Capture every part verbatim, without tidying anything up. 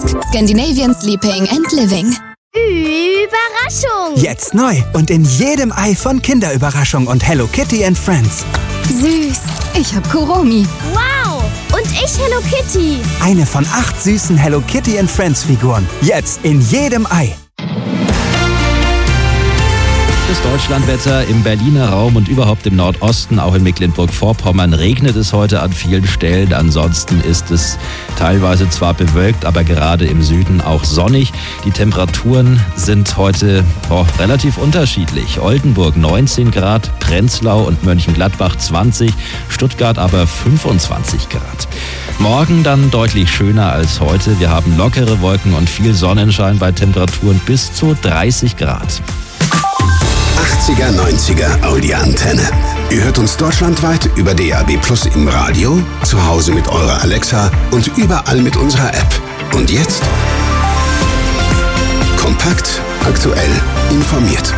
Ist Scandinavian Sleeping and Living. Überraschung! Jetzt neu und in jedem Ei von Kinderüberraschung und Hello Kitty and Friends. Süß. Ich hab Kuromi. Wow! Und ich Hello Kitty. Eine von acht süßen Hello Kitty and Friends Figuren. Jetzt in jedem Ei. Das Deutschlandwetter im Berliner Raum und überhaupt im Nordosten, auch in Mecklenburg-Vorpommern, regnet es heute an vielen Stellen. Ansonsten ist es teilweise zwar bewölkt, aber gerade im Süden auch sonnig. Die Temperaturen sind heute oh, relativ unterschiedlich. Oldenburg neunzehn Grad, Prenzlau und Mönchengladbach zwanzig, Stuttgart aber fünfundzwanzig Grad. Morgen dann deutlich schöner als heute. Wir haben lockere Wolken und viel Sonnenschein bei Temperaturen bis zu dreißig Grad. achtziger, neunziger Audi-Antenne. Ihr hört uns deutschlandweit über D A B Plus im Radio, zu Hause mit eurer Alexa und überall mit unserer App. Und jetzt kompakt, aktuell, informiert.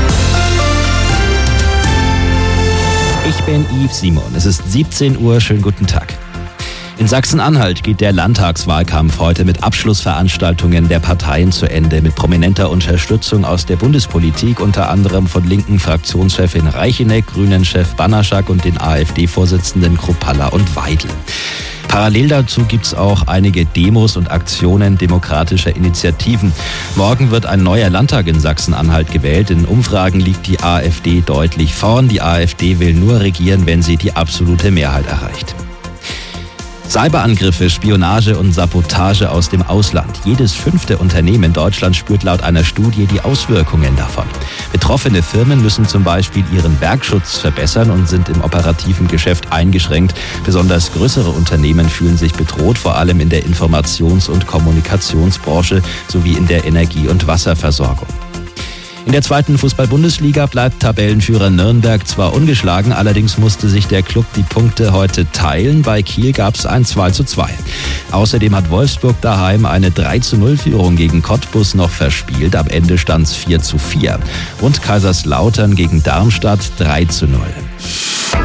Ich bin Yves Simon. Es ist siebzehn Uhr. Schönen guten Tag. In Sachsen-Anhalt geht der Landtagswahlkampf heute mit Abschlussveranstaltungen der Parteien zu Ende, mit prominenter Unterstützung aus der Bundespolitik, unter anderem von linken Fraktionschefin Reicheneck, Grünen-Chef Banaschak und den AfD-Vorsitzenden Kruppalla und Weidel. Parallel dazu gibt's auch einige Demos und Aktionen demokratischer Initiativen. Morgen wird ein neuer Landtag in Sachsen-Anhalt gewählt. In Umfragen liegt die AfD deutlich vorn. Die AfD will nur regieren, wenn sie die absolute Mehrheit erreicht. Cyberangriffe, Spionage und Sabotage aus dem Ausland. Jedes fünfte Unternehmen in Deutschland spürt laut einer Studie die Auswirkungen davon. Betroffene Firmen müssen zum Beispiel ihren Werkschutz verbessern und sind im operativen Geschäft eingeschränkt. Besonders größere Unternehmen fühlen sich bedroht, vor allem in der Informations- und Kommunikationsbranche sowie in der Energie- und Wasserversorgung. In der zweiten Fußball-Bundesliga bleibt Tabellenführer Nürnberg zwar ungeschlagen, allerdings musste sich der Club die Punkte heute teilen. Bei Kiel gab es ein zwei zu zwei. Außerdem hat Wolfsburg daheim eine drei zu null Führung gegen Cottbus noch verspielt. Am Ende stand es vier zu vier. Und Kaiserslautern gegen Darmstadt drei zu null.